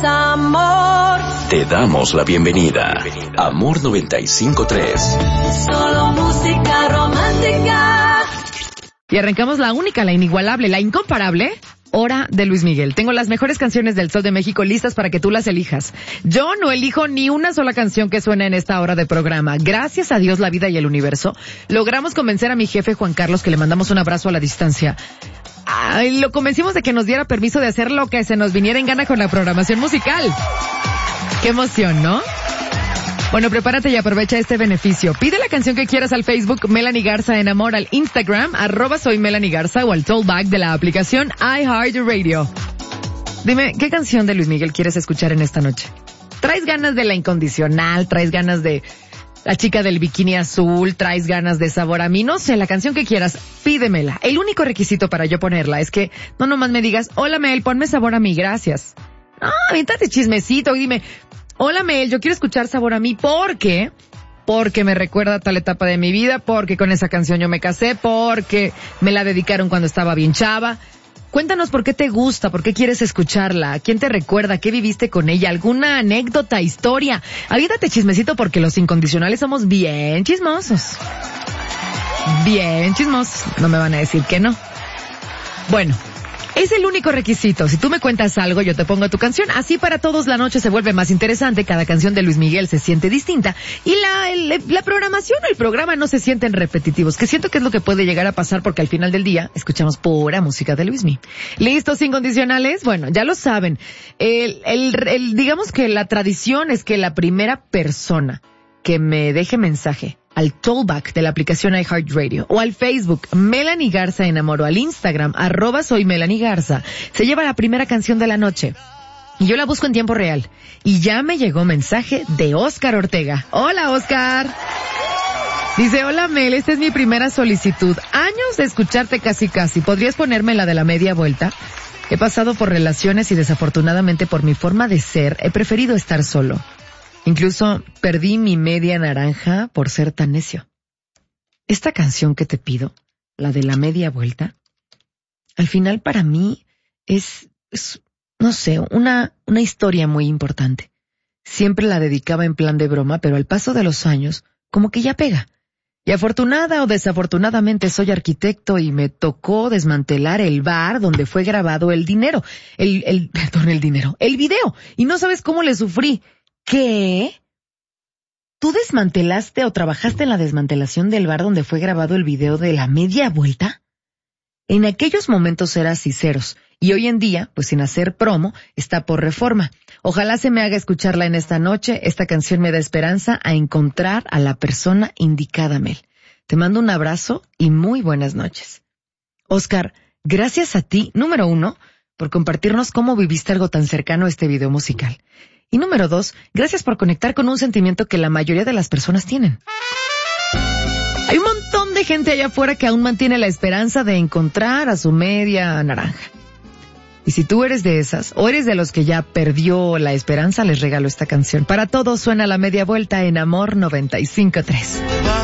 amor. Te damos la bienvenida. Amor 95.3. Solo música romántica. Y arrancamos la única, la inigualable, la incomparable Hora de Luis Miguel. Tengo las mejores canciones del Sol de México listas para que tú las elijas. Yo no elijo ni una sola canción que suene en esta hora de programa. Gracias a Dios, la vida y el universo, logramos convencer a mi jefe Juan Carlos, que le mandamos un abrazo a la distancia. Lo convencimos de que nos diera permiso de hacer lo que se nos viniera en gana con la programación musical. ¡Qué emoción!, ¿no? Bueno, prepárate y aprovecha este beneficio. Pide la canción que quieras al Facebook Melanie Garza en Amor, al Instagram @soy Melanie Garza o al tollback de la aplicación iHeartRadio. Dime, ¿qué canción de Luis Miguel quieres escuchar en esta noche? ¿Traes ganas de La Incondicional? ¿Traes ganas de La Chica del Bikini Azul? ¿Traes ganas de Sabor a Mí? No sé, la canción que quieras, pídemela. El único requisito para yo ponerla es que no nomás me digas, hola Mel, ponme Sabor a Mí, gracias. No, aviéntate chismecito y dime, hola Mel, yo quiero escuchar Sabor a Mí porque me recuerda a tal etapa de mi vida, porque con esa canción yo me casé, porque me la dedicaron cuando estaba bien chava. Cuéntanos por qué te gusta, por qué quieres escucharla, quién te recuerda, qué viviste con ella, alguna anécdota, historia. Aviéntate chismecito porque los incondicionales somos bien chismosos. Bien chismosos, no me van a decir que no. Bueno, es el único requisito. Si tú me cuentas algo, yo te pongo tu canción. Así para todos la noche se vuelve más interesante. Cada canción de Luis Miguel se siente distinta. Y la programación o el programa no se sienten repetitivos. Que siento que es lo que puede llegar a pasar porque al final del día escuchamos pura música de Luis Miguel. ¿Listos, incondicionales? Bueno, ya lo saben. Digamos que la tradición es que la primera persona que me deje mensaje al tollback de la aplicación iHeartRadio o al Facebook Melanie Garza en Amor o al Instagram @soy Melanie Garza se lleva la primera canción de la noche. Y yo la busco en tiempo real. Y ya me llegó mensaje de Oscar Ortega. Hola, Oscar. Dice, hola Mel, esta es mi primera solicitud. Años de escucharte casi. ¿Podrías ponerme la de La Media Vuelta? He pasado por relaciones y desafortunadamente por mi forma de ser he preferido estar solo. Incluso perdí mi media naranja por ser tan necio. Esta canción que te pido, la de La Media Vuelta, al final para mí es no sé, una historia muy importante. Siempre la dedicaba en plan de broma, pero al paso de los años, como que ya pega. Y afortunada o desafortunadamente soy arquitecto y me tocó desmantelar el bar donde fue grabado el video. Y no sabes cómo le sufrí. ¿Qué? ¿Tú desmantelaste o trabajaste en la desmantelación del bar donde fue grabado el video de La Media Vuelta? En aquellos momentos eras Ciceros y hoy en día, pues sin hacer promo, está por Reforma. Ojalá se me haga escucharla en esta noche. Esta canción me da esperanza a encontrar a la persona indicada, Mel. Te mando un abrazo y muy buenas noches. Oscar, gracias a ti, número 1, por compartirnos cómo viviste algo tan cercano a este video musical. Y número 2, gracias por conectar con un sentimiento que la mayoría de las personas tienen. Hay un montón de gente allá afuera que aún mantiene la esperanza de encontrar a su media naranja. Y si tú eres de esas, o eres de los que ya perdió la esperanza, les regalo esta canción. Para todos suena La Media Vuelta en Amor 95.3.